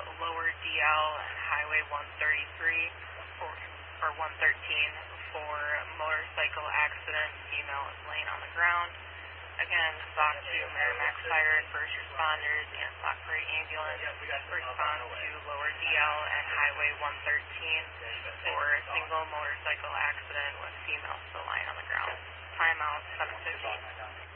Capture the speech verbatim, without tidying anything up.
lower D L and Highway one thirty-three for, or one thirteen for motorcycle accident. Female is laying on the ground. Again, SOC two, Merrimack Fire and First Responders, and SOC three Ambulance respond to lower D L and Highway one thirteen for a single motorcycle accident with female still lying on the ground. Timeout seven fifty.